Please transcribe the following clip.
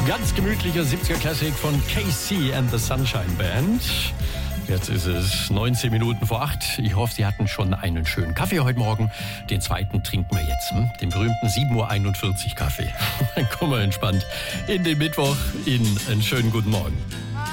Ganz gemütlicher 70er Classic von KC and the Sunshine Band. Jetzt ist es 19 Minuten vor 8. Ich hoffe, Sie hatten schon einen schönen Kaffee heute Morgen. Den zweiten trinken wir jetzt. Den berühmten 7:41 Uhr Kaffee. Dann kommen wir entspannt in den Mittwoch. Ihnen einen schönen guten Morgen.